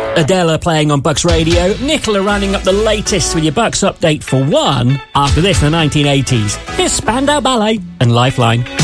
Adele playing on Bucks Radio. Nicola rounding up the latest with your Bucks update for one. After this, in the 1980s, here's Spandau Ballet and Lifeline.